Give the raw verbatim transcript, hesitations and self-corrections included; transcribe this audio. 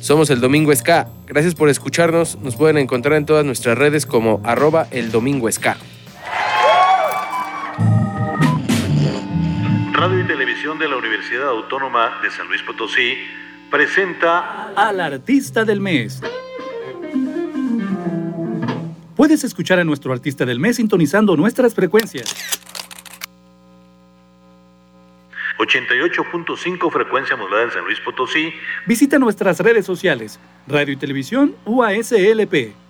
Somos El Domingo Ska. Gracias por escucharnos. Nos pueden encontrar en todas nuestras redes como arroba El Domingo Ska. Radio y Televisión de la Universidad Autónoma de San Luis Potosí presenta al Artista del Mes. Puedes escuchar a nuestro Artista del Mes sintonizando nuestras frecuencias. ochenta y ocho punto cinco frecuencia modulada en San Luis Potosí. Visita nuestras redes sociales, Radio y Televisión U A S L P.